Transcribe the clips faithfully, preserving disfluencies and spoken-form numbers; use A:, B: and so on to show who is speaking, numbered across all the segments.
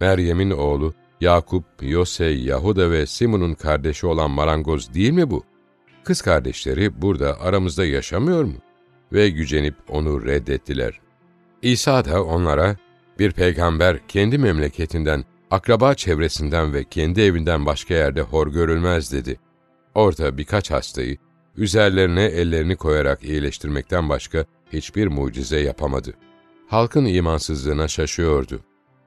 A: Meryem'in oğlu, Yakup, Yosey, Yahuda ve Simon'un kardeşi olan marangoz değil mi bu? Kız kardeşleri burada aramızda yaşamıyor mu? Ve gücenip onu reddettiler. İsa da onlara, bir peygamber kendi memleketinden, akraba çevresinden ve kendi evinden başka yerde hor görülmez dedi. Orada birkaç hastayı, üzerlerine ellerini koyarak iyileştirmekten başka hiçbir mucize yapamadı. Halkın imansızlığına şaşıyordu.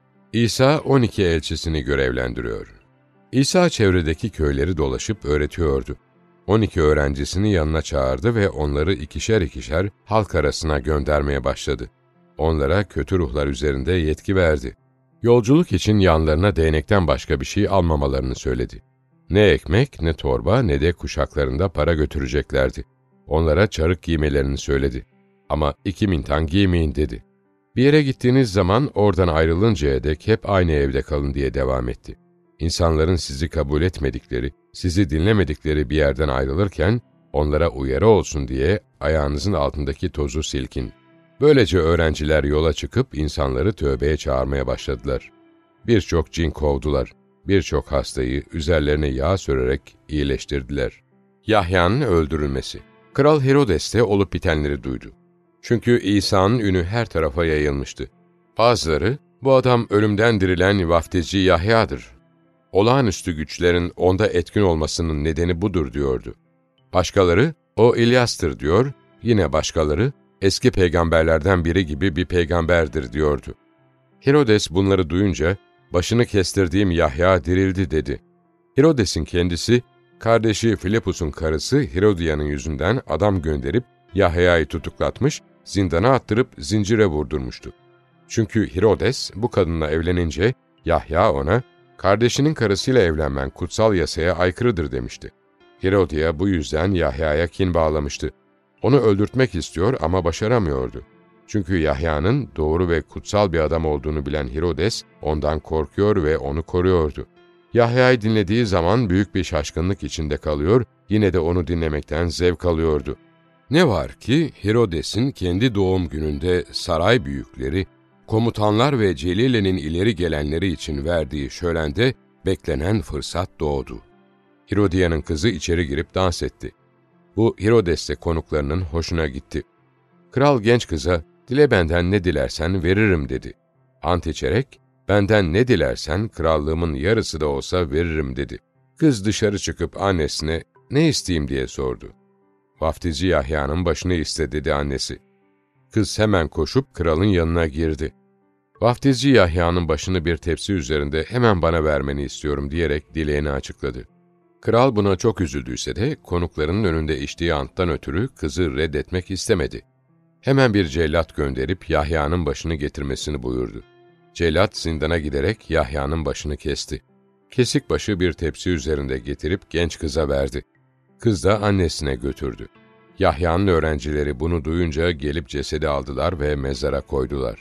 A: İsa on iki elçisini görevlendiriyor. İsa çevredeki köyleri dolaşıp öğretiyordu. on iki öğrencisini yanına çağırdı ve onları ikişer ikişer halk arasına göndermeye başladı. Onlara kötü ruhlar üzerinde yetki verdi. Yolculuk için yanlarına değnekten başka bir şey almamalarını söyledi. Ne ekmek, ne torba, ne de kuşaklarında para götüreceklerdi. Onlara çarık giymelerini söyledi. Ama iki mintan giymeyin dedi. Bir yere gittiğiniz zaman oradan ayrılıncaya dek hep aynı evde kalın diye devam etti. İnsanların sizi kabul etmedikleri, sizi dinlemedikleri bir yerden ayrılırken, onlara uyarı olsun diye ayağınızın altındaki tozu silkin. Böylece öğrenciler yola çıkıp insanları tövbeye çağırmaya başladılar. Birçok cin kovdular. Birçok hastayı üzerlerine yağ sürerek iyileştirdiler. Yahya'nın öldürülmesi. Kral Herodes de olup bitenleri duydu. Çünkü İsa'nın ünü her tarafa yayılmıştı. Bazıları, bu adam ölümden dirilen vaftizci Yahya'dır. Olağanüstü güçlerin onda etkin olmasının nedeni budur diyordu. Başkaları, o İlyas'tır diyor, yine başkaları, eski peygamberlerden biri gibi bir peygamberdir diyordu. Herodes bunları duyunca, başını kestirdiğim Yahya dirildi dedi. Herodes'in kendisi, kardeşi Filipus'un karısı Herodiya'nın yüzünden adam gönderip Yahya'yı tutuklatmış, zindana attırıp zincire vurdurmuştu. Çünkü Herodes bu kadınla evlenince Yahya ona, kardeşinin karısıyla evlenmen kutsal yasaya aykırıdır demişti. Herodiya bu yüzden Yahya'ya kin bağlamıştı. Onu öldürtmek istiyor ama başaramıyordu. Çünkü Yahya'nın doğru ve kutsal bir adam olduğunu bilen Herodes ondan korkuyor ve onu koruyordu. Yahya'yı dinlediği zaman büyük bir şaşkınlık içinde kalıyor, yine de onu dinlemekten zevk alıyordu. Ne var ki Herodes'in kendi doğum gününde saray büyükleri, komutanlar ve Celile'nin ileri gelenleri için verdiği şölende beklenen fırsat doğdu. Herodiya'nın kızı içeri girip dans etti. Bu Herodes'le konuklarının hoşuna gitti. Kral genç kıza, "Dile benden ne dilersen veririm." dedi. Ant içerek, "Benden ne dilersen krallığımın yarısı da olsa veririm." dedi. Kız dışarı çıkıp annesine, "Ne isteyeyim?" diye sordu. "Vaftizci Yahya'nın başını iste." dedi annesi. Kız hemen koşup kralın yanına girdi. "Vaftizci Yahya'nın başını bir tepsi üzerinde hemen bana vermeni istiyorum." diyerek dileğini açıkladı. Kral buna çok üzüldüyse de konuklarının önünde içtiği anttan ötürü kızı reddetmek istemedi. Hemen bir cellat gönderip Yahya'nın başını getirmesini buyurdu. Cellat zindana giderek Yahya'nın başını kesti. Kesik başı bir tepsi üzerinde getirip genç kıza verdi. Kız da annesine götürdü. Yahya'nın öğrencileri bunu duyunca gelip cesedi aldılar ve mezara koydular.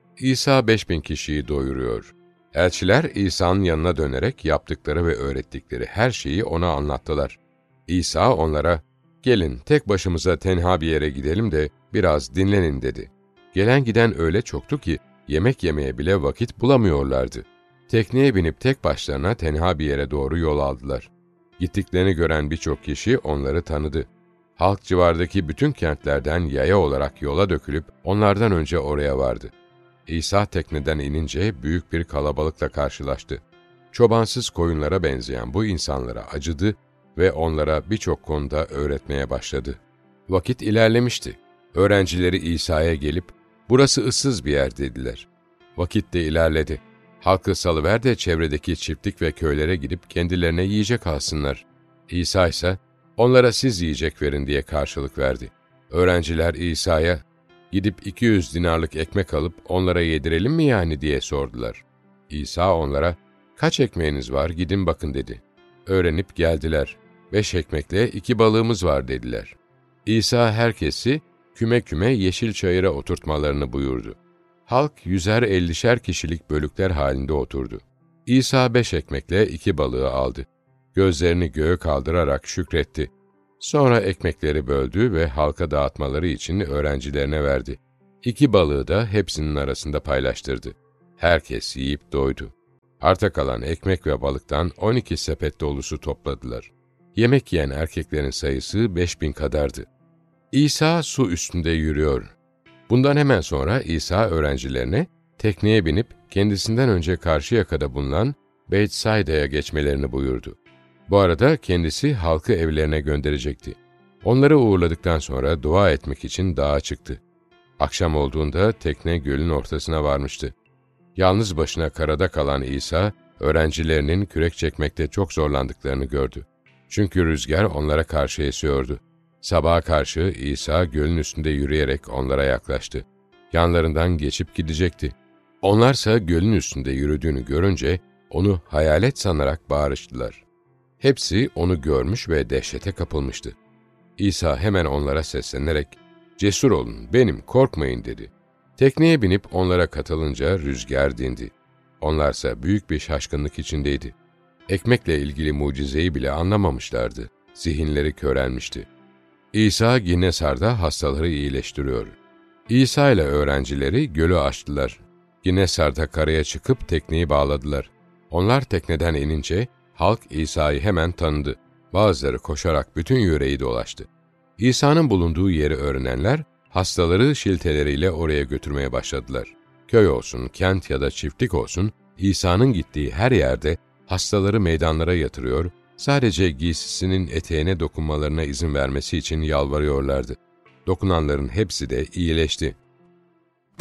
A: İsa beş bin kişiyi doyuruyor. Elçiler İsa'nın yanına dönerek yaptıkları ve öğrettikleri her şeyi ona anlattılar. İsa onlara, "Gelin tek başımıza tenha bir yere gidelim de biraz dinlenin." dedi. Gelen giden öyle çoktu ki yemek yemeye bile vakit bulamıyorlardı. Tekneye binip tek başlarına tenha bir yere doğru yol aldılar. Gittiklerini gören birçok kişi onları tanıdı. Halk civardaki bütün kentlerden yaya olarak yola dökülüp onlardan önce oraya vardı. İsa tekneden inince büyük bir kalabalıkla karşılaştı. Çobansız koyunlara benzeyen bu insanlara acıdı ve onlara birçok konuda öğretmeye başladı. Vakit ilerlemişti. Öğrencileri İsa'ya gelip, "Burası ıssız bir yer." dediler. Vakit de ilerledi. "Halkı salıver de çevredeki çiftlik ve köylere gidip kendilerine yiyecek alsınlar." İsa ise, "Onlara siz yiyecek verin." diye karşılık verdi. Öğrenciler İsa'ya, "Gidip iki yüz dinarlık ekmek alıp onlara yedirelim mi yani?" diye sordular. İsa onlara, "Kaç ekmeğiniz var, gidin bakın." dedi. Öğrenip geldiler. "Beş ekmekle iki balığımız var." dediler. İsa herkesi küme küme yeşil çayıra oturtmalarını buyurdu. Halk yüzer ellişer kişilik bölükler halinde oturdu. İsa beş ekmekle iki balığı aldı. Gözlerini göğe kaldırarak şükretti. Sonra ekmekleri böldü ve halka dağıtmaları için öğrencilerine verdi. İki balığı da hepsinin arasında paylaştırdı. Herkes yiyip doydu. Arta kalan ekmek ve balıktan on iki sepet dolusu topladılar. Yemek yiyen erkeklerin sayısı beş bin kadardı. İsa su üstünde yürüyor. Bundan hemen sonra İsa öğrencilerine tekneye binip kendisinden önce Karşıyaka'da bulunan Beytsaida'ya geçmelerini buyurdu. Bu arada kendisi halkı evlerine gönderecekti. Onları uğurladıktan sonra dua etmek için dağa çıktı. Akşam olduğunda tekne gölün ortasına varmıştı. Yalnız başına karada kalan İsa, öğrencilerinin kürek çekmekte çok zorlandıklarını gördü. Çünkü rüzgar onlara karşı esiyordu. Sabaha karşı İsa gölün üstünde yürüyerek onlara yaklaştı. Yanlarından geçip gidecekti. Onlarsa gölün üstünde yürüdüğünü görünce onu hayalet sanarak bağırıştılar. Hepsi onu görmüş ve dehşete kapılmıştı. İsa hemen onlara seslenerek, "Cesur olun, benim, korkmayın," dedi. Tekneye binip onlara katılınca rüzgar dindi. Onlarsa büyük bir şaşkınlık içindeydi. Ekmekle ilgili mucizeyi bile anlamamışlardı. Zihinleri körelmişti. İsa Ginnesar'da hastaları iyileştiriyor. İsa ile öğrencileri gölü aştılar. Ginnesar'da karaya çıkıp tekneyi bağladılar. Onlar tekneden inince halk İsa'yı hemen tanıdı. Bazıları koşarak bütün yöreyi dolaştı. İsa'nın bulunduğu yeri öğrenenler, hastaları şilteleriyle oraya götürmeye başladılar. Köy olsun, kent ya da çiftlik olsun, İsa'nın gittiği her yerde hastaları meydanlara yatırıyor, sadece giysisinin eteğine dokunmalarına izin vermesi için yalvarıyorlardı. Dokunanların hepsi de iyileşti.